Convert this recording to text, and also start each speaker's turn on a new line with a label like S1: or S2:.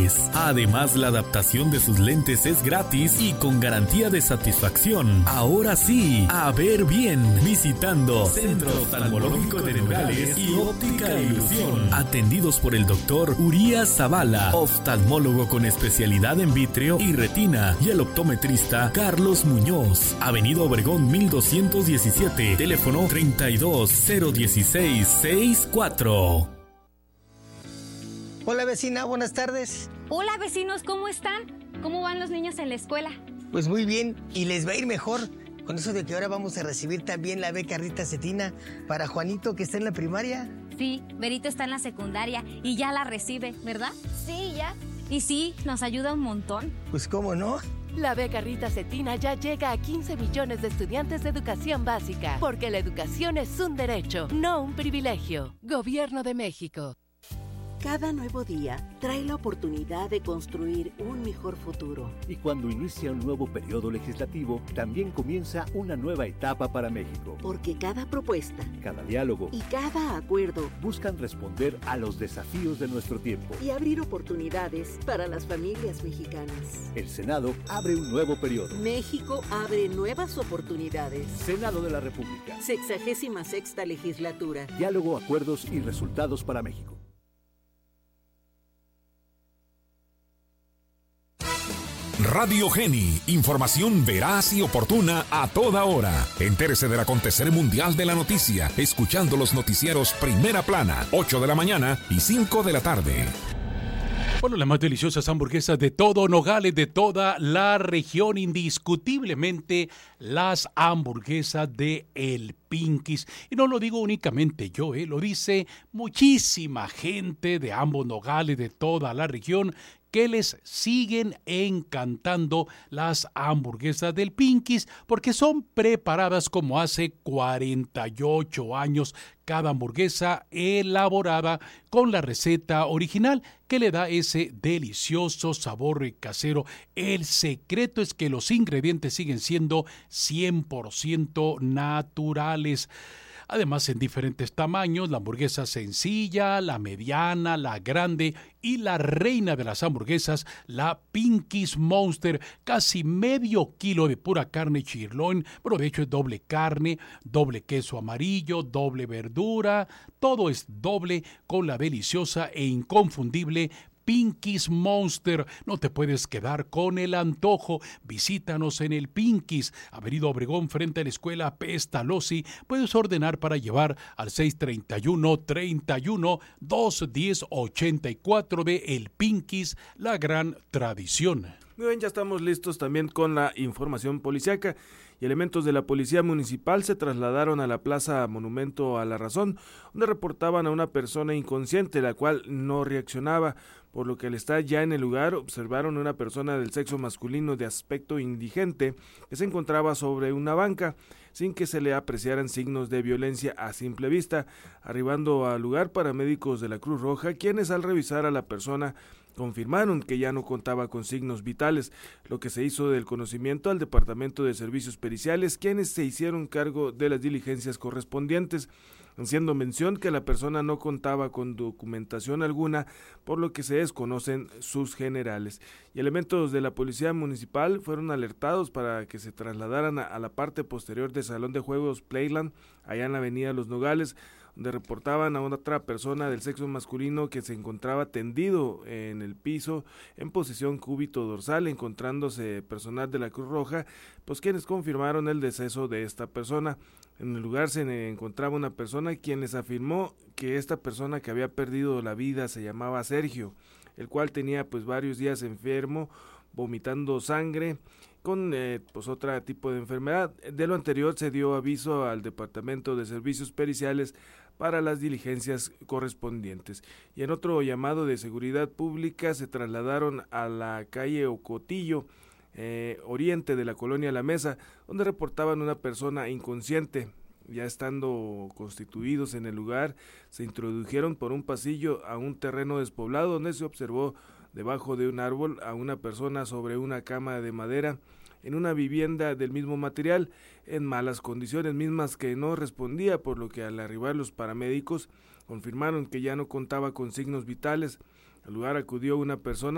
S1: lentes. Además, la adaptación de sus lentes es gratis y con garantía de satisfacción. Ahora sí, a ver bien, visitando Centro Oftalmológico de Nogales y Óptica Ilusión, atendidos por el doctor Urias Zavala, oftalmólogo con especialidad en vítreo y retina, y el optometrista Carlos Muñoz, Avenida Obregón 1217, teléfono 32-016-64.
S2: Hola vecina, buenas tardes.
S3: Hola vecinos, ¿cómo están? ¿Cómo van los niños en la escuela?
S2: Pues muy bien, y les va a ir mejor con eso de que ahora vamos a recibir también la beca Rita Cetina para Juanito, que está en la primaria.
S3: Sí, Berito está en la secundaria y ya la recibe, ¿verdad?
S4: Sí, ya.
S3: Y sí, nos ayuda un montón.
S2: Pues cómo no.
S5: La beca Rita Cetina ya llega a 15 millones de estudiantes de educación básica, porque la educación es un derecho, no un privilegio. Gobierno de México.
S6: Cada nuevo día trae la oportunidad de construir un mejor futuro.
S7: Y cuando inicia un nuevo periodo legislativo, también comienza una nueva etapa para México.
S6: Porque cada propuesta,
S7: cada diálogo
S6: y cada acuerdo
S7: buscan responder a los desafíos de nuestro tiempo
S6: y abrir oportunidades para las familias mexicanas.
S7: El Senado abre un nuevo periodo.
S6: México abre nuevas oportunidades.
S7: Senado de la República.
S6: 66ª legislatura.
S7: Diálogo, acuerdos y resultados para México.
S8: Radio Geni, información veraz y oportuna a toda hora. Entérese del acontecer mundial de la noticia, escuchando los noticieros Primera Plana, 8 de la mañana y 5 de la tarde.
S9: Bueno, las más deliciosas hamburguesas de todo Nogales, de toda la región, indiscutiblemente las hamburguesas de El Pinky's. Y no lo digo únicamente yo, lo dice muchísima gente de ambos Nogales, de toda la región, que les siguen encantando las hamburguesas del Pinky's porque son preparadas como hace 48 años, cada hamburguesa elaborada con la receta original que le da ese delicioso sabor casero. El secreto es que los ingredientes siguen siendo 100% naturales. Además, en diferentes tamaños, la hamburguesa sencilla, la mediana, la grande y la reina de las hamburguesas, la Pinky's Monster, casi medio kilo de pura carne sirloin, pero de hecho es doble carne, doble queso amarillo, doble verdura, todo es doble con la deliciosa e inconfundible Pinky's Monster. No te puedes quedar con el antojo. Visítanos en el Pinky's, Avenida Obregón, frente a la escuela Pestalozzi. Puedes ordenar para llevar al 631-31-210-84 de El Pinky's, la gran tradición.
S10: Muy bien, ya estamos listos también con la información policiaca. Y elementos de la Policía Municipal se trasladaron a la Plaza Monumento a la Razón, donde reportaban a una persona inconsciente, la cual no reaccionaba, por lo que al estar ya en el lugar observaron a una persona del sexo masculino de aspecto indigente que se encontraba sobre una banca, sin que se le apreciaran signos de violencia a simple vista. Arribando al lugar, paramédicos de la Cruz Roja, quienes al revisar a la persona confirmaron que ya no contaba con signos vitales, lo que se hizo del conocimiento al Departamento de Servicios Periciales, quienes se hicieron cargo de las diligencias correspondientes, haciendo mención que la persona no contaba con documentación alguna, por lo que se desconocen sus generales. Y elementos de la Policía Municipal fueron alertados para que se trasladaran a la parte posterior del Salón de Juegos Playland, allá en la Avenida Los Nogales, donde reportaban a otra persona del sexo masculino que se encontraba tendido en el piso en posición cúbito dorsal, encontrándose personal de la Cruz Roja, pues quienes confirmaron el deceso de esta persona. En el lugar se encontraba una persona quien les afirmó que esta persona que había perdido la vida se llamaba Sergio, el cual tenía pues varios días enfermo, vomitando sangre, con otro tipo de enfermedad. De lo anterior se dio aviso al Departamento de Servicios Periciales para las diligencias correspondientes. Y en otro llamado de seguridad pública se trasladaron a la calle Ocotillo, oriente de la colonia La Mesa, donde reportaban una persona inconsciente. Ya estando constituidos en el lugar, se introdujeron por un pasillo a un terreno despoblado donde se observó debajo de un árbol a una persona sobre una cama de madera en una vivienda del mismo material, en malas condiciones, mismas que no respondía, por lo que al arribar los paramédicos confirmaron que ya no contaba con signos vitales. Al lugar acudió una persona